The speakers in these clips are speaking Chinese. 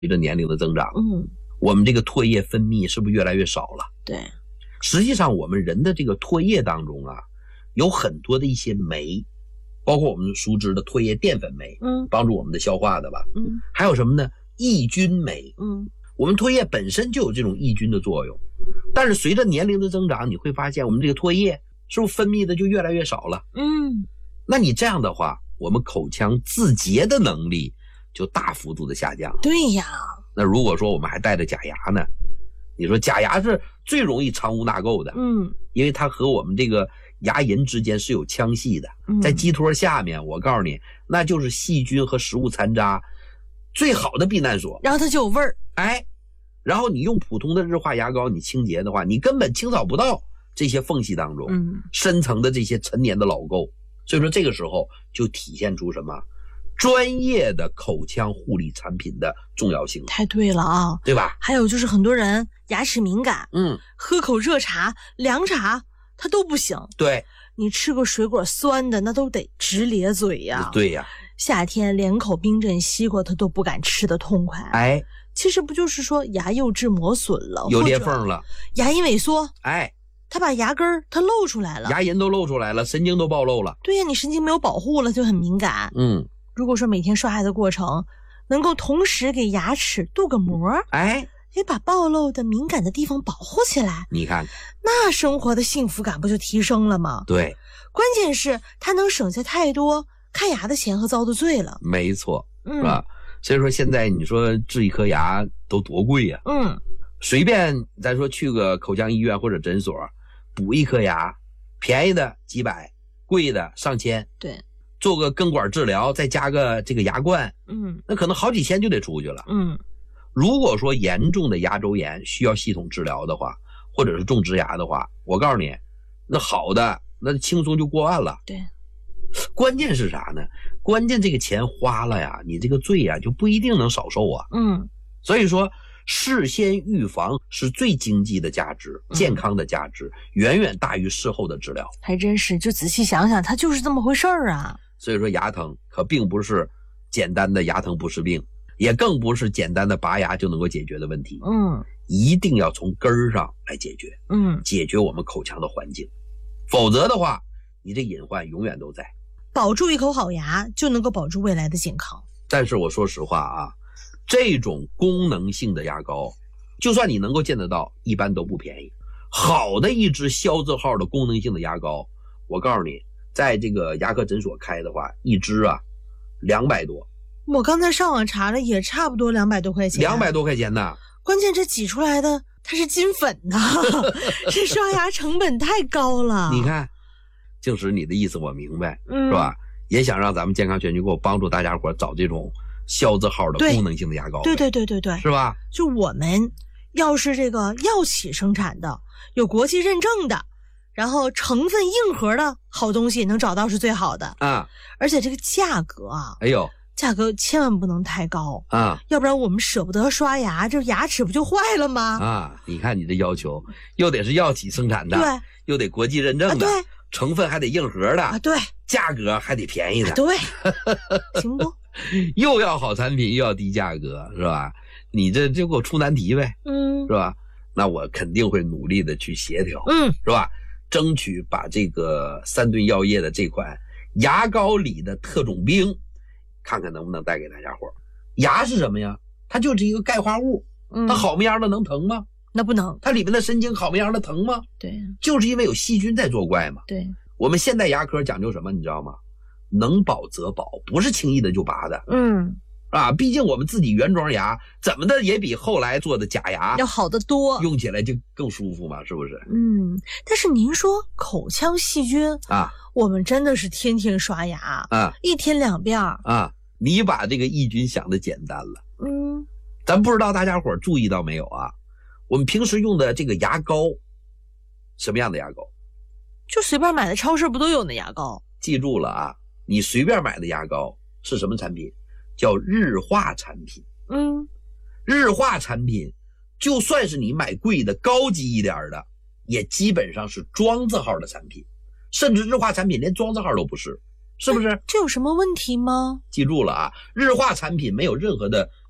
随着年龄的增长，我们这个唾液分泌是不是越来越少了？ 对， 实际上我们人的这个唾液当中啊，有很多的一些酶，包括我们熟知的唾液淀粉酶，帮助我们的消化的吧，还有什么呢？抑菌酶，我们唾液本身就有这种抑菌的作用，但是随着年龄的增长，你会发现我们这个唾液是不是分泌的就越来越少了？那你这样的话，我们口腔自洁的能力就大幅度的下降。 对呀。 那如果说我们还带着假牙呢，你说假牙是最容易藏污纳垢的，因为它和我们这个牙龈之间是有腔隙的，在基托下面，我告诉你，那就是细菌和食物残渣最好的避难所， 然后它就有味儿。 然后你用普通的日化牙膏，你清洁的话，你根本清扫不到这些缝隙当中深层的这些陈年的老垢。所以说这个时候就体现出什么？专业的口腔护理产品的重要性。 太对了啊， 对吧？ 还有就是很多人牙齿敏感，喝口热茶、凉茶它都不行。 对， 你吃个水果酸的，那都得直咧嘴呀。 对呀， 夏天连口冰镇西瓜它都不敢吃得痛快。其实不就是说牙釉质磨损了， 有裂缝了， 牙龈萎缩，它把牙根儿它露出来了， 牙龈都露出来了，神经都暴露了。 对呀，你神经没有保护了，就很敏感。如果说每天刷牙的过程能够同时给牙齿镀个膜，也把暴露的敏感的地方保护起来， 你看， 那生活的幸福感不就提升了吗？ 对， 关键是它能省下太多看牙的钱和遭的罪了。 没错，是吧？所以说现在你说治一颗牙都多贵呀，随便咱说去个口腔医院或者诊所补一颗牙，便宜的几百，贵的上千。 对， 做个根管治疗，再加个这个牙冠，那可能好几千就得出去了。如果说严重的牙周炎需要系统治疗的话，或者是种植牙的话，我告诉你，那好的那轻松就过万了。 对， 关键是啥呢？关键这个钱花了呀，你这个罪呀就不一定能少受啊。所以说事先预防是最经济的价值，健康的价值远远大于事后的治疗。 还真是，就仔细想想，它就是这么回事儿啊。 所以说牙疼可并不是简单的牙疼不是病，也更不是简单的拔牙就能够解决的问题。一定要从根儿上来解决。解决我们口腔的环境，否则的话你这隐患永远都在。 保住一口好牙就能够保住未来的健康。 但是我说实话啊，这种功能性的牙膏就算你能够见得到，一般都不便宜。好的一支消字号的功能性的牙膏，我告诉你，在这个牙科诊所开的话，一支啊200多。 我刚才上网查了，也差不多200多块钱。 200多块钱呢？ 关键这挤出来的它是金粉呐，这刷牙成本太高了。 你看，静石你的意思我明白，是吧？也想让咱们健康全局构帮助大家伙找这种消字号的功能性的牙膏。 对， 是吧？ 就我们要是这个药企生产的，有国际认证的，然后成分硬核的好东西能找到是最好的啊。 而且这个价格啊，价格千万不能太高啊， 要不然我们舍不得刷牙，这牙齿不就坏了吗？ 啊，你看你这要求，又得是药企生产的， 对， 又得国际认证的， 对， 成分还得硬核的， 对， 价格还得便宜的， 对，行不？ 又要好产品又要低价格，是吧？你这就给我出难题呗，是吧？那我肯定会努力的去协调，是吧？争取把这个3顿药业的这款牙膏里的特种兵，看看能不能带给大家伙。牙是什么呀？它就是一个钙化物，它好么样的能疼吗？ 那不能。 它里面的神经好么样的疼吗？ 对， 就是因为有细菌在作怪嘛。 对， 我们现代牙科讲究什么你知道吗？能保则保，不是轻易的就拔的。毕竟我们自己原装牙怎么的也比后来做的假牙要好得多， 用起来就更舒服嘛，是不是？ 但是您说口腔细菌啊，我们真的是天天刷牙啊，1天2遍啊。你把这个抑菌想的简单了。咱不知道大家伙注意到没有啊？我们平时用的这个牙膏，什么样的牙膏？ 就随便买的超市不都有那牙膏？ 记住了啊，你随便买的牙膏是什么产品？叫日化产品。日化产品就算是你买贵的高级一点的，也基本上是庄字号的产品，甚至日化产品连庄字号都不是，是不是？ 这有什么问题吗？ 记住了啊，日化产品没有任何的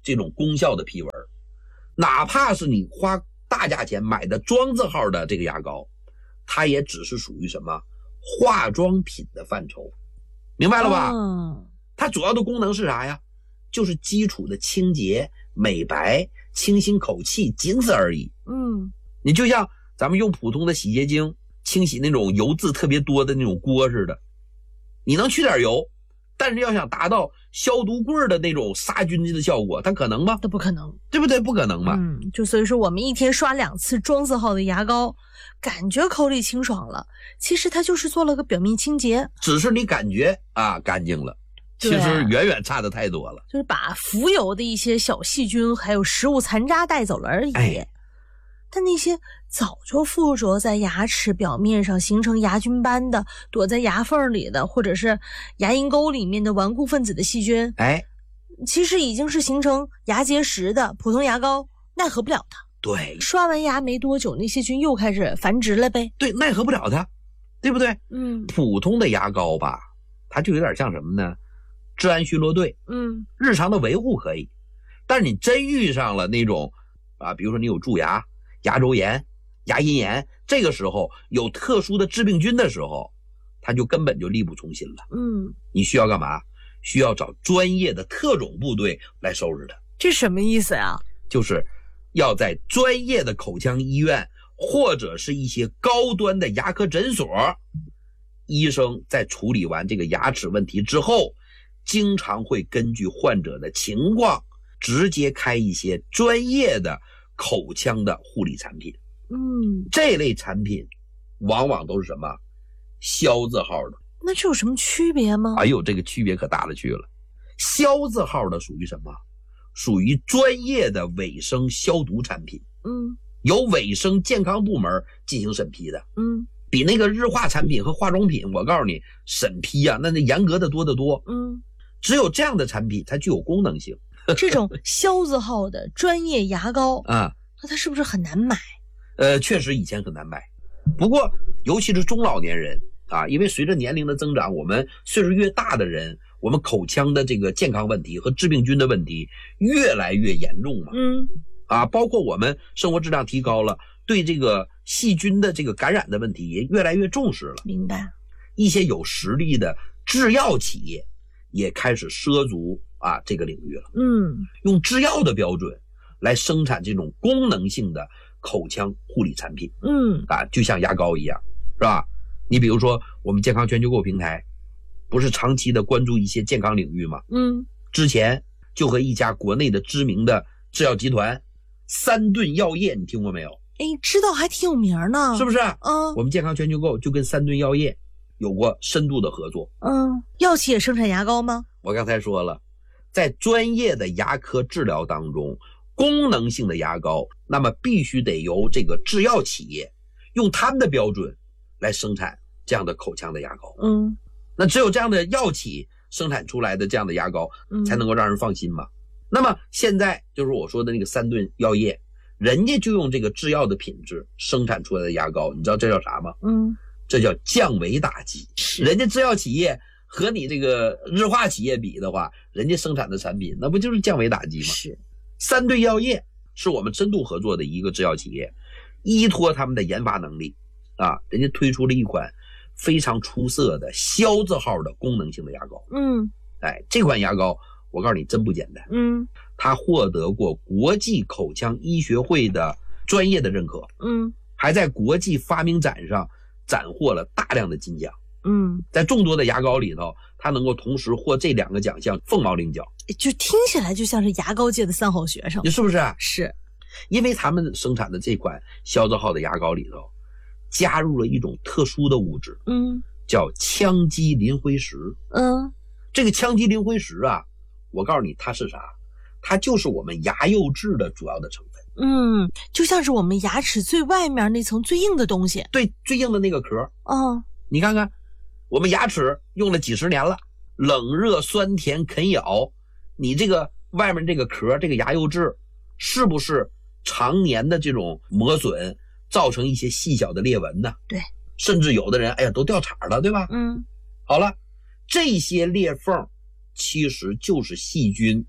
这种功效的批文，哪怕是你花大价钱买的庄字号的这个牙膏，它也只是属于什么化妆品的范畴，明白了吧？它主要的功能是啥呀？就是基础的清洁、美白、清新口气，仅此而已。你就像咱们用普通的洗洁精清洗那种油渍特别多的那种锅似的，你能去点油，但是要想达到消毒柜的那种杀菌的效果，它可能吗？ 都不可能， 对不对？不可能嘛。 就所以说我们一天刷2次庄字号的牙膏，感觉口里清爽了，其实它就是做了个表面清洁， 只是你感觉干净了，其实远远差的太多了， 就是把浮游的一些小细菌还有食物残渣带走了而已。但那些早就附着在牙齿表面上形成牙菌斑的，躲在牙缝里的，或者是牙龈沟里面的顽固分子的细菌，其实已经是形成牙结石的，普通牙膏奈何不了它。 对， 刷完牙没多久，那些菌又开始繁殖了呗。 对，奈何不了它，对不对？普通的牙膏吧，它就有点像什么呢？治安巡逻队。日常的维护可以，但是你真遇上了那种比如说你有蛀牙、牙周炎、牙龈炎，这个时候有特殊的致病菌的时候，它就根本就力不从心了。你需要干嘛？需要找专业的特种部队来收拾它。 这什么意思啊？ 就是要在专业的口腔医院或者是一些高端的牙科诊所，医生在处理完这个牙齿问题之后，经常会根据患者的情况直接开一些专业的口腔的护理产品。这类产品往往都是什么肖字号的。 那这有什么区别吗？ 哎呦，这个区别可大了去了。肖字号的属于什么？属于专业的卫生消毒产品。由卫生健康部门进行审批的。比那个日化产品和化妆品，我告诉你审批那严格的多得多。只有这样的产品才具有功能性。 这种肖字号的专业牙膏那它是不是很难买？ 确实以前很难买，不过尤其是中老年人因为随着年龄的增长，我们岁数越大的人，我们口腔的这个健康问题和致病菌的问题越来越严重嘛。包括我们生活质量提高了，对这个细菌的这个感染的问题也越来越重视了。 明白。 一些有实力的制药企业也开始涉足这个领域了。用制药的标准来生产这种功能性的口腔护理产品。就像牙膏一样，是吧？你比如说我们健康全球购平台不是长期的关注一些健康领域吗？之前就和一家国内的知名的制药集团三顿药业，你听过没有？ 知道，还挺有名呢， 是不是？我们健康全球购就跟三顿药业有过深度的合作。 药企也生产牙膏吗？ 我刚才说了，在专业的牙科治疗当中，功能性的牙膏那么必须得由这个制药企业用他们的标准来生产这样的口腔的牙膏。那只有这样的药企生产出来的这样的牙膏才能够让人放心嘛。那么现在就是我说的那个三顿药业，人家就用这个制药的品质生产出来的牙膏，你知道这叫啥吗？这叫降维打击。人家制药企业和你这个日化企业比的话，人家生产的产品那不就是降维打击吗？ 是。 三顿药业是我们深度合作的一个制药企业，依托他们的研发能力人家推出了一款非常出色的肖字号的功能性的牙膏。这款牙膏我告诉你真不简单。它获得过国际口腔医学会的专业的认可。还在国际发明展上斩获了大量的金奖。在众多的牙膏里头，它能够同时获这2个奖项，凤毛麟角。 就听起来就像是牙膏界的3好学生。 你是不是？ 是。 因为他们生产的这款肖字号的牙膏里头加入了一种特殊的物质，叫羟基磷灰石。这个羟基磷灰石我告诉你它是啥？它就是我们牙釉质的主要的成分。 就像是我们牙齿最外面那层最硬的东西。 对，最硬的那个壳。你看看我们牙齿用了几十年了，冷热酸甜啃咬，你这个外面这个壳，这个牙釉质是不是常年的这种磨损造成一些细小的裂纹呢？ 对， 甚至有的人都掉茬了，对吧？好了，这些裂缝其实就是细菌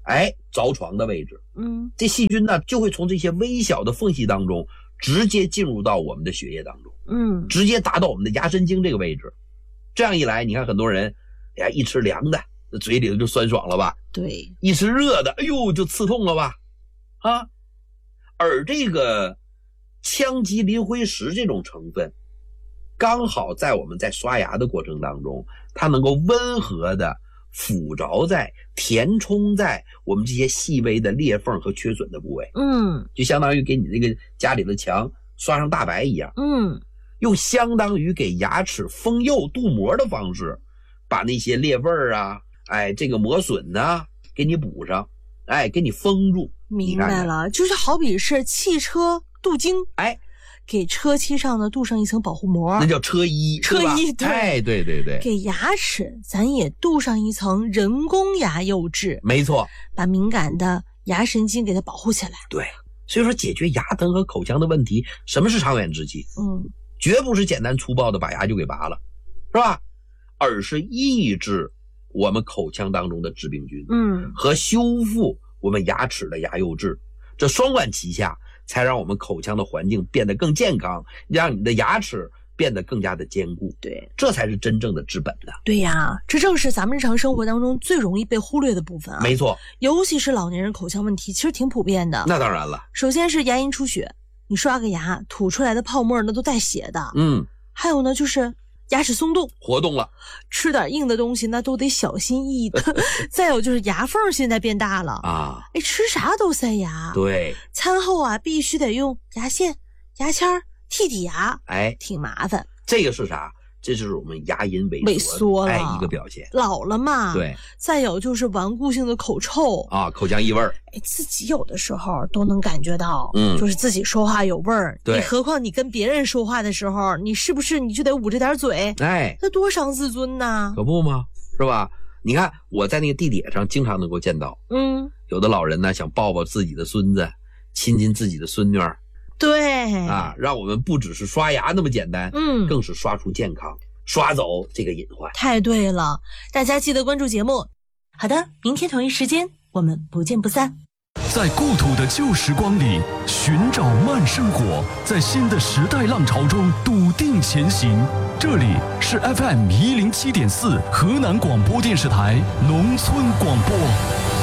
着床的位置。这细菌呢就会从这些微小的缝隙当中直接进入到我们的血液当中，直接达到我们的牙神经这个位置。这样一来，你看很多人，一吃凉的，嘴里就酸爽了吧？ 对， 一吃热的，哎呦，就刺痛了吧？啊，而这个羟基磷灰石这种成分，刚好在我们在刷牙的过程当中，它能够温和的附着在、填充在我们这些细微的裂缝和缺损的部位。就相当于给你这个家里的墙刷上大白一样。用相当于给牙齿封釉镀膜的方式，把那些裂纹啊，这个磨损啊，给你补上，给你封住。 明白了，就是好比是汽车镀金，给车漆上的镀上一层保护膜， 那叫车衣。 车衣，对， 对。 给牙齿咱也镀上一层人工牙釉质， 没错， 把敏感的牙神经给它保护起来。 对，所以说解决牙疼和口腔的问题，什么是长远之计？绝不是简单粗暴的把牙就给拔了，是吧？而是抑制我们口腔当中的致病菌，和修复我们牙齿的牙釉质，这双管齐下，才让我们口腔的环境变得更健康，让你的牙齿变得更加的坚固。 对， 这才是真正的治本的。 对呀，这正是咱们日常生活当中最容易被忽略的部分啊。 没错， 尤其是老年人口腔问题，其实挺普遍的。 那当然了， 首先是牙龈出血，你刷个牙吐出来的泡沫那都带血的。还有呢，就是牙齿松动活动了， 吃点硬的东西那都得小心翼翼的。再有就是牙缝现在变大了啊，吃啥都塞牙。 对， 餐后啊必须得用牙线、牙签剔牙，挺麻烦。 这个是啥？这就是我们牙龈萎缩了， 一个表现。 老了嘛。 对。 再有就是顽固性的口臭啊，口腔异味。 自己有的时候都能感觉到，就是自己说话有味儿。 对。 何况你跟别人说话的时候，你是不是你就得捂着点嘴？那多伤自尊呐！ 可不吗？是吧？你看我在那个地铁上经常能够见到，有的老人呢想抱抱自己的孙子，亲亲自己的孙女儿。 对啊，让我们不只是刷牙那么简单，更是刷出健康，刷走这个隐患。 太对了，大家记得关注节目。好的，明天同一时间我们不见不散。 在故土的旧时光里寻找慢生活，在新的时代浪潮中笃定前行。这里是 FM107.4 河南广播电视台农村广播。